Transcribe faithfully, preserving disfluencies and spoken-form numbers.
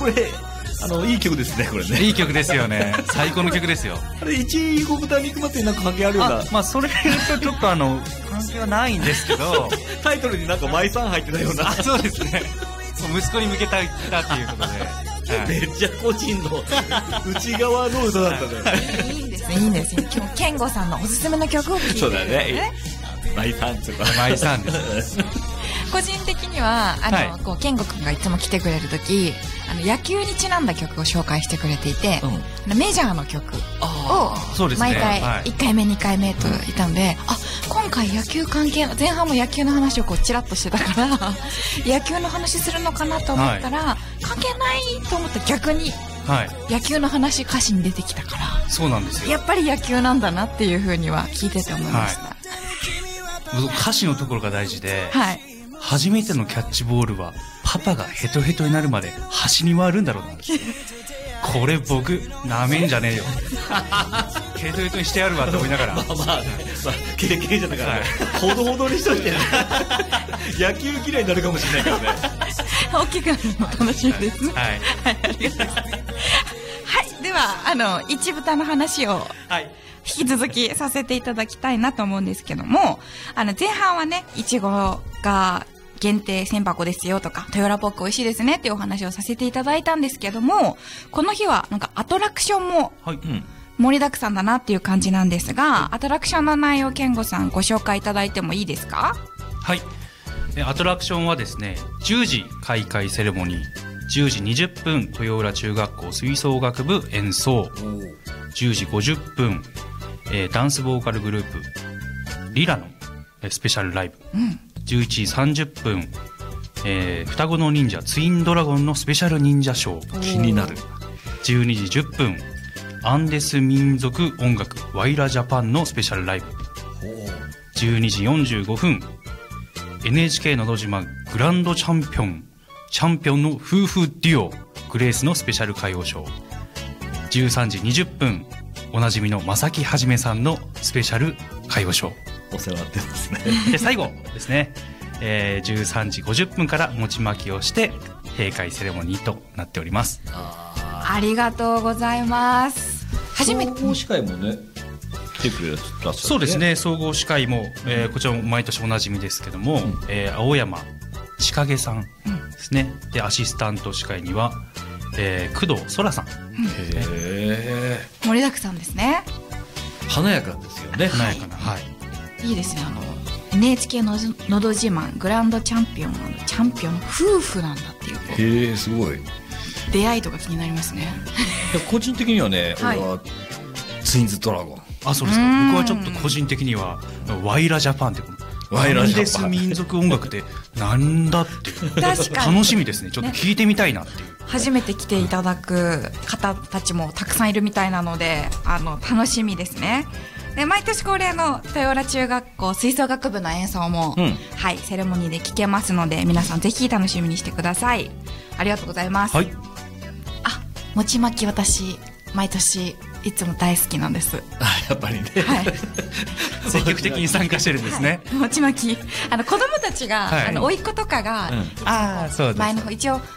これあのいい曲ですね、これね。 いい曲ですよね。最高の曲ですよ。 あれいちいこ豚肉祭りなんか関係あるような。 あ、まあそれとちょっとあの関係はないんですけどタイトルになんか舞さん入ってたような。 あ、そうですね。息子に向けた歌っていうことで、はい、 めっちゃ個人の内側の歌だったね。 いいんですね、いいんですよ。今日健吾さんのおすすめの曲を聴いてる、ね、 そうだね。舞さんとか舞さんです個人的にはあの、はい、こう健吾くんがいつも来てくれる時、あの野球にちなんだ曲を紹介してくれていて、うん、メジャーの曲を毎回いっかいめにかいめといたんで、あ、今回野球関係前半も野球の話をこうチラッとしてたから野球の話するのかなと思ったら、はい、関係ないと思ったら逆に、はい、野球の話歌詞に出てきたから、 そうなんですよ。 やっぱり野球なんだなっていう風には聞いてて思いました、はい、 歌詞のところが大事で、 はい、 初めてのキャッチボールはパパがヘトヘトになるまで走り回るんだろうな。これ僕なめんじゃねえよヘトヘトにしてやるわと思いながらまあまあ、まあ、経験者だから、ね、はい、ほどほどにしといて、ね、野球嫌いになるかもしれないからね。 大きくなるの楽しみですね。 はい、はい、 ありがとうございます。はい、ではあの一豚の話を、はい、引き続きさせていただきたいなと思うんですけども、あの前半はね、いちごが限定せんばこですよとか、トヨラポック美味しいですねっていうお話をさせていただいたんですけども、この日はなんかアトラクションも盛りだくさんだなっていう感じなんですが、アトラクションの内容、健吾さんご紹介いただいてもいいですか？ はい、アトラクションはですね、じゅうじ開会セレモニー、じゅうじにじゅっぷん豊浦中学校吹奏楽部演奏、じゅうじごじゅっぷん、えー、ダンスボーカルグループリラのスペシャルライブ、うん、じゅういちじさんじゅっぷん、えー、双子の忍者ツインドラゴンのスペシャル忍者ショー、気になる。じゅうにじじゅっぷん、アンデス民族音楽ワイラジャパンのスペシャルライブ、じゅうにじよんじゅうごふん、 エヌエイチケー のど自慢グランドチャンピオンチャンピオンの夫婦デュオグレースのスペシャル歌謡ショー、じゅうさんじにじゅっぷん、おなじみの正木はじめさんのスペシャル歌謡ショー、 お世話になってますね。 で最後ですね、えー、じゅうさんじごじゅっぷんから餅巻きをして閉会セレモニーとなっております。 あありがとうございます。初めて総合司会もね来てくれらっしゃる、ね、 そうですね、総合司会も、えー、こちらも毎年おなじみですけども、うん、えー、青山千景さんですね、うん、でアシスタント司会には、えー、工藤空さん、うん、へえ、 盛りだくさんですね。 華やかですよね。 華やかな、はい、 いいですね。あの エヌエイチケー ののど自慢グランドチャンピオンのチャンピオンの夫婦なんだっていう、 へえ、すごい出会いとか気になりますね。 個人的にはね、はい、俺はツインズドラゴン。 あ、そうですか。僕はちょっと個人的にはワイラジャパンって、ワイラジャパン、アンデス民族音楽ってなんだって確かに楽しみですね。ちょっと聞いてみたいなっていう、ね、 初めて来ていただく方たちもたくさんいるみたいなので、あの楽しみですね。で毎年恒例の豊浦中学校吹奏楽部の演奏も、うん、はい、セレモニーで聴けますので、皆さんぜひ楽しみにしてください。ありがとうございます、はい、あ、餅巻き私毎年いつも大好きなんです。 あ、やっぱりね、 はい、 積極的に参加してるんですね、 はい、餅巻き、あの子供たちが、はい、あの甥っ子とかが、うん、あ、そうです、前の方一応